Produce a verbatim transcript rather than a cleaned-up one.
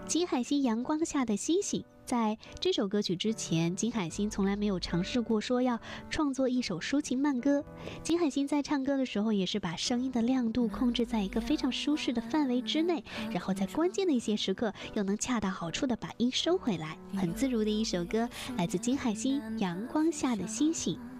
金海心《阳光下的星星》。在这首歌曲之前，金海心从来没有尝试过说要创作一首抒情慢歌。金海心在唱歌的时候，也是把声音的亮度控制在一个非常舒适的范围之内，然后在关键的一些时刻又能恰到好处的把音收回来，很自如的一首歌，来自金海心《阳光下的星星》。